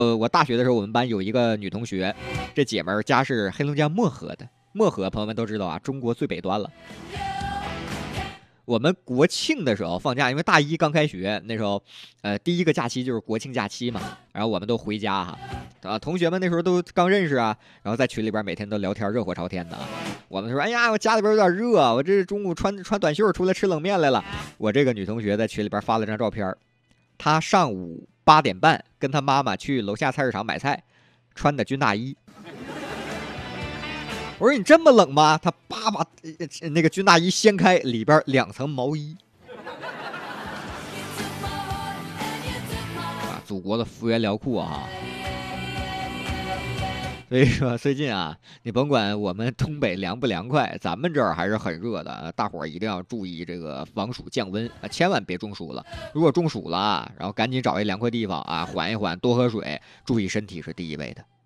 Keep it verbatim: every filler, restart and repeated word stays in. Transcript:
呃，我大学的时候，我们班有一个女同学，这姐们儿家是黑龙江漠河的。漠河朋友们都知道啊，中国最北端了。我们国庆的时候放假，因为大一刚开学，那时候，呃，第一个假期就是国庆假期嘛，然后我们都回家哈，啊，同学们那时候都刚认识啊，然后在群里边每天都聊天，热火朝天的啊。我们说，哎呀，我家里边有点热，我这中午穿穿短袖出来吃冷面来了。我这个女同学在群里边发了张照片，她上午八点半跟她妈妈去楼下菜市场买菜，穿的军大衣。我说你这么冷吗？他叭把那个军大衣掀开，里边两层毛衣。啊，祖国的幅员辽阔啊！所以说最近啊，你甭管我们东北凉不凉快，咱们这儿还是很热的。大伙儿一定要注意这个防暑降温啊，千万别中暑了。如果中暑了，然后赶紧找一凉快地方啊，缓一缓，多喝水，注意身体是第一位的。